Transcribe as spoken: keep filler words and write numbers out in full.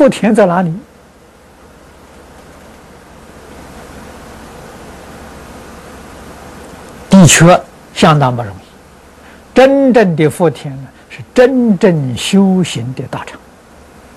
福田在哪里？的确相当不容易。真正的福田呢，是真正修行的道场。